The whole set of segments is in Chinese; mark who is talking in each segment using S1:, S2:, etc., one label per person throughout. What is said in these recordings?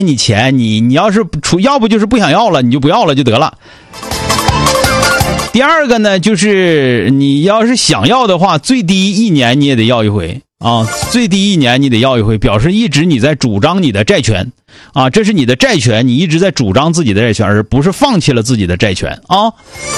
S1: 你钱，你要是要不就是不想要了，你就不要了就得了。第二个呢，就是你要是想要的话，最低1年你也得要一回啊，最低1年你得要一回，表示一直你在主张你的债权啊，这是你的债权，你一直在主张自己的债权，而不是放弃了自己的债权啊。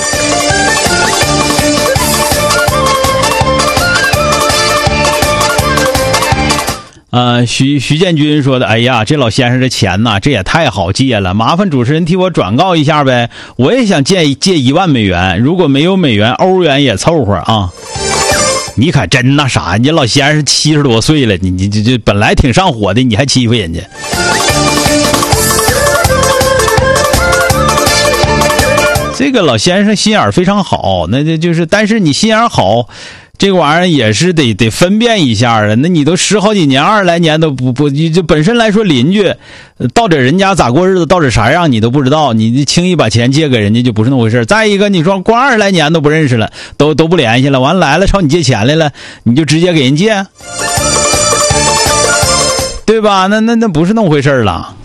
S1: 徐建军说的，哎呀，这老先生这钱呐，这也太好借了，麻烦主持人替我转告一下呗，我也想借1万美元，如果没有美元，欧元也凑合啊。你可真那啥，你老先生70多岁了，你这本来挺上火的，你还欺负人家。这个老先生心眼非常好，那就是，但是你心眼好，这个玩意儿也是得分辨一下啊。那你都10好几年、20来年都不，就本身来说邻居，到底人家咋过日子，到底啥样你都不知道，你轻易把钱借给人家就不是那回事。再一个，你说光20来年都不认识了，都不联系了，完了来了朝你借钱来了，你就直接给人借，对吧？那不是那么回事了。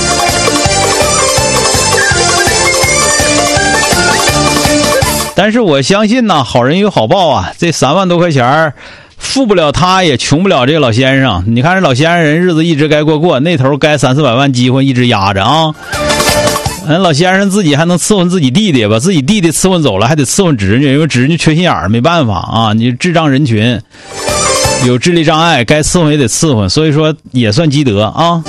S1: 但是我相信呢，好人有好报啊！这3万多块钱富不了他，也穷不了这个老先生。你看这老先生人日子一直该过，那头该300-400万机会一直压着啊。老先生自己还能伺候自己弟弟，把自己弟弟伺候走了，还得伺候侄女，因为侄女缺心眼儿，没办法啊。你智障人群有智力障碍，该伺候也得伺候，所以说也算积德啊。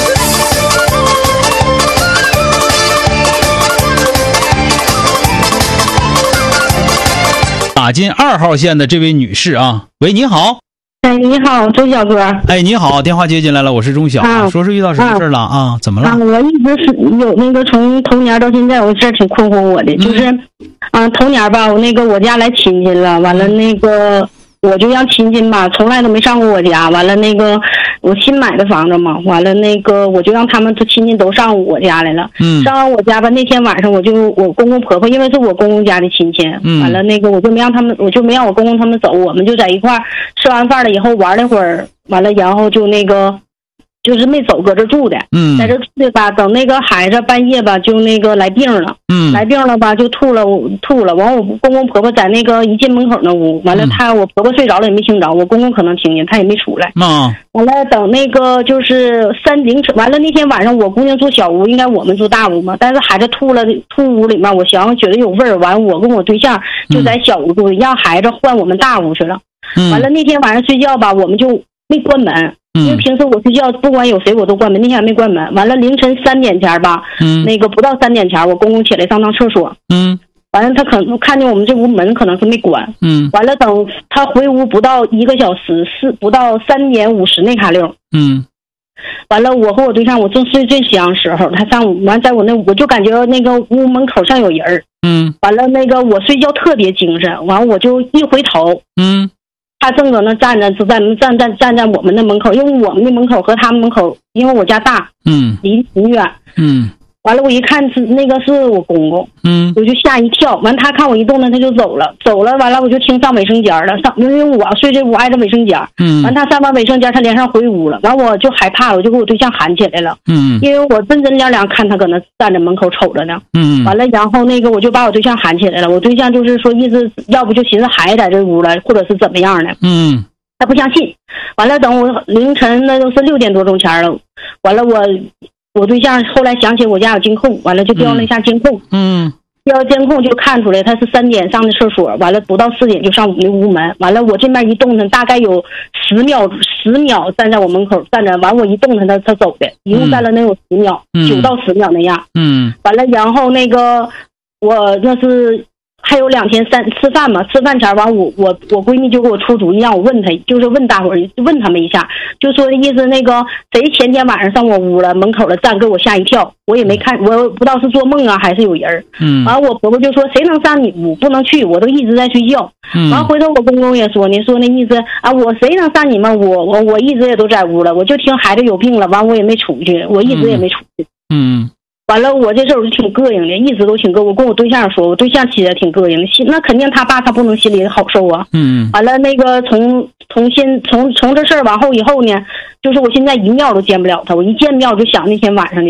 S1: 打进2号线的这位女士啊，喂，你好。
S2: 哎，你好，钟小哥。
S1: 哎，你好，电话接进来了，我是钟晓。说是遇到什么事了啊？怎么了？
S2: 我一直是有那个从头年到现在，我这挺困惑我的，就是头年吧，我家来亲戚了，完了我就让亲戚吧，从来都没上过我家，完了我新买的房子嘛，完了我就让他们亲戚都上我家来了。上完我家吧，那天晚上我公公婆婆，因为是我公公家的亲戚，完了我就没让我公公他们走，我们就在一块儿吃完饭了以后玩了会儿，完了然后就就是没走，搁这住的，在这住的吧。等孩子半夜吧，就来病了，来病了吧，就吐了。完我公公婆婆在一进门口那屋，完了我婆婆睡着了也没听着，我公公可能听见，他也没出来。完了等就是凌晨，完了那天晚上我姑娘住小屋，应该我们住大屋嘛，但是孩子吐屋里面，我想觉得有味儿，完我跟我对象就在小屋住，让孩子换我们大屋去了。完了那天晚上睡觉吧，我们就没关门。因为平时我睡觉不管有谁我都关门，那天还没关门。完了凌晨3点前吧，不到3点前，我公公起来上厕所，完了他可能看见我们这屋门可能是没关，完了等他回屋不到1个小时，不到3点50那卡溜，完了我和我对象我正睡最香时候，他上屋，完在我我就感觉屋门口上有人，完了我睡觉特别精神，完我就一回头，他正搁那站着，就站在我们的门口，因为我们的门口和他们门口，因为我家大，离挺远，完了我一看是我公公，我就吓一跳，完他看我一动呢他就走了，完了我就听上卫生间了，因为我睡这屋挨着卫生间，完他上完卫生间他连上回屋了，完我就害怕，我就给我对象喊起来了，因为我真亮看他搁那站着门口瞅着呢，完了然后我就把我对象喊起来了，我对象就是说意思要不就寻思孩子在这屋了，或者是怎么样的，他不相信，完了等我凌晨那都是6点多钟前了，完了我对象后来想起我家有监控，完了就调了一下监控，调监控就看出来他是3点上的厕所，完了不到4点就上我们的屋门，完了我这边一动弹大概有10秒站在我门口站着，完我一动弹他走的，一共站了能有10秒，9到10秒那样，完了然后我是还有2天吃饭嘛，吃饭前完我闺蜜就给我出主意，让我问他，就是问大伙儿，问他们一下，就说的意思谁前天晚上上我屋了，门口了站，给我吓一跳，我也没看，我不知道是做梦啊还是有人，完我婆婆就说谁能上你屋，不能去，我都一直在睡觉，完回头我公公也说呢，说那意思啊，我谁能上你们屋，我一直也都在屋了，我就听孩子有病了，完我也没出去，我一直也没出去， 完了，我这事儿我就挺膈应的，一直都挺膈。我跟我对象说，我对象其实也挺膈应的，那肯定他爸他不能心里好受啊。完了，那个从这事儿往后以后呢，就是我现在一面都见不了他，我一见面我就想那天晚上的